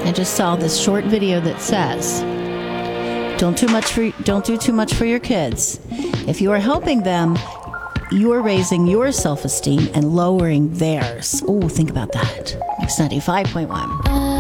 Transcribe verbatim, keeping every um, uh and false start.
I just saw this short video that says, don't too much for don't do too much for your kids. If you are helping them, you are raising your self-esteem and lowering theirs. Oh, think about that. Mix ninety-five point one.